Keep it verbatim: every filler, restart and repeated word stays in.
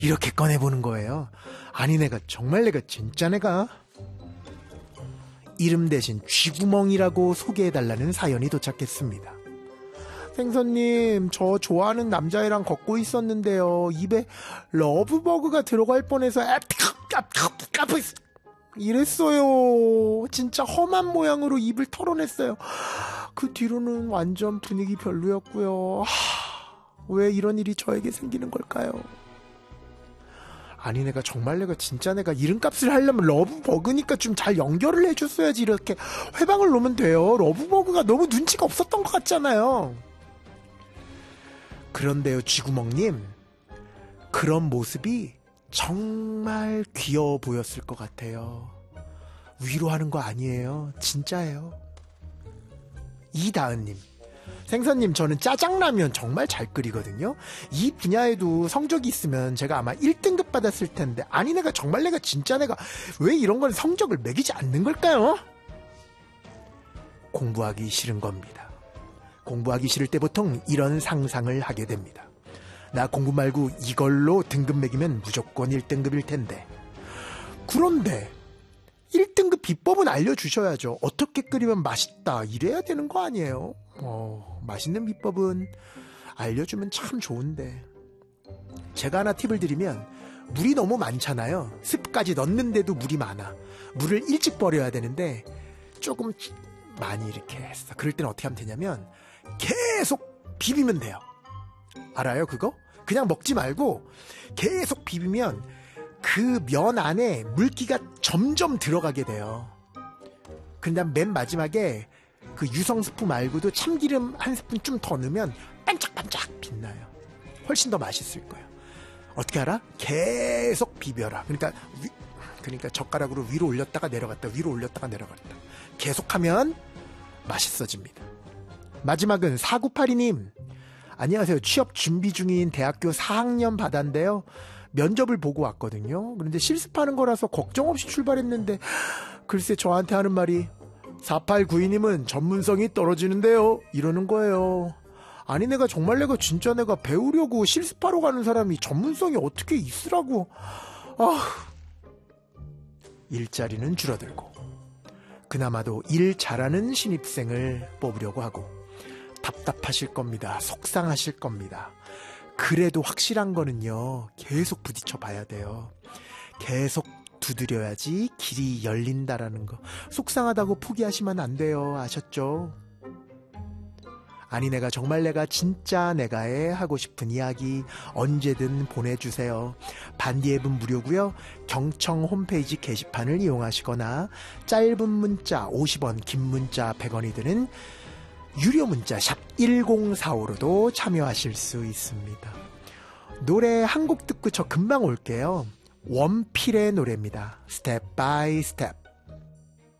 이렇게 꺼내보는 거예요. 아니 내가 정말 내가 진짜 내가 이름 대신 쥐구멍이라고 소개해달라는 사연이 도착했습니다. 생선님, 저 좋아하는 남자애랑 걷고 있었는데요. 입에 러브버그가 들어갈 뻔해서 이랬어요. 진짜 험한 모양으로 입을 털어냈어요. 그 뒤로는 완전 분위기 별로였고요. 왜 이런 일이 저에게 생기는 걸까요? 아니 내가 정말 내가 진짜 내가 이름값을 하려면 러브버그니까 좀 잘 연결을 해줬어야지. 이렇게 회방을 놓으면 돼요. 러브버그가 너무 눈치가 없었던 것 같잖아요. 그런데요, 쥐구멍님, 그런 모습이 정말 귀여워 보였을 것 같아요. 위로하는 거 아니에요. 진짜예요. 이다은님, 생선님, 저는 짜장라면 정말 잘 끓이거든요. 이 분야에도 성적이 있으면 제가 아마 일 등급 받았을 텐데, 아니 내가 정말 내가 진짜 내가 왜 이런 건 성적을 매기지 않는 걸까요? 공부하기 싫은 겁니다. 공부하기 싫을 때 보통 이런 상상을 하게 됩니다. 나 공부 말고 이걸로 등급 매기면 무조건 일 등급일 텐데. 그런데 일 등급 비법은 알려주셔야죠. 어떻게 끓이면 맛있다 이래야 되는 거 아니에요? 어, 맛있는 비법은 알려주면 참 좋은데. 제가 하나 팁을 드리면, 물이 너무 많잖아요. 습까지 넣는데도 물이 많아. 물을 일찍 버려야 되는데 조금 많이 이렇게 했어. 그럴 때는 어떻게 하면 되냐면 계속 비비면 돼요. 알아요 그거? 그냥 먹지 말고 계속 비비면 그 면 안에 물기가 점점 들어가게 돼요. 근데 맨 마지막에 그 유성 스프 말고도 참기름 한 스푼 좀 더 넣으면 반짝반짝 빛나요. 훨씬 더 맛있을 거예요. 어떻게 알아? 계속 비벼라. 그러니까 위, 그러니까 젓가락으로 위로 올렸다가 내려갔다 위로 올렸다가 내려갔다 계속하면 맛있어집니다. 마지막은 사구팔이님, 안녕하세요. 취업 준비 중인 대학교 사 학년 바다인데요. 면접을 보고 왔거든요. 그런데 실습하는 거라서 걱정 없이 출발했는데 글쎄 저한테 하는 말이 사팔구이님은 전문성이 떨어지는데요 이러는 거예요. 아니 내가 정말 내가 진짜 내가 배우려고 실습하러 가는 사람이 전문성이 어떻게 있으라고. 아, 일자리는 줄어들고 그나마도 일 잘하는 신입생을 뽑으려고 하고 답답하실 겁니다. 속상하실 겁니다. 그래도 확실한 거는요, 계속 부딪혀 봐야 돼요. 계속 두드려야지 길이 열린다라는 거. 속상하다고 포기하시면 안 돼요. 아셨죠? 아니 내가 정말 내가 진짜 내가에 하고 싶은 이야기 언제든 보내주세요. 반디 앱은 무료고요. 경청 홈페이지 게시판을 이용하시거나 짧은 문자 오십 원, 긴 문자 백 원이 드는 유료 문자 샵 일공사오로도 참여하실 수 있습니다. 노래 한 곡 듣고 저 금방 올게요. 원필의 노래입니다. 스텝 바이 스텝.